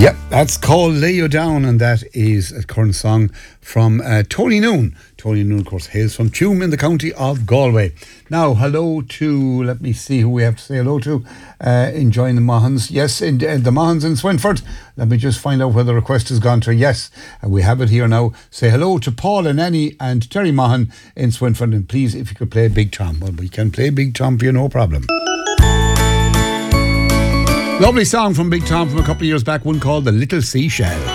Yep, that's called Lay You Down, and that is a current song from Tony Noon. Tony Noon, of course, hails from Tuam in the county of Galway. Now, hello to, let me see who we have to say hello to, enjoying the Mahons. Yes, the Mahons in Swinford. Let me just find out where the request has gone to. Yes, we have it here now. Say hello to Paul and Annie and Terry Mahan in Swinford, and please, if you could play Big Tom. Well, we can play Big Tom for you, no problem. Lovely song from Big Tom from a couple of years back, one called The Little Seashell.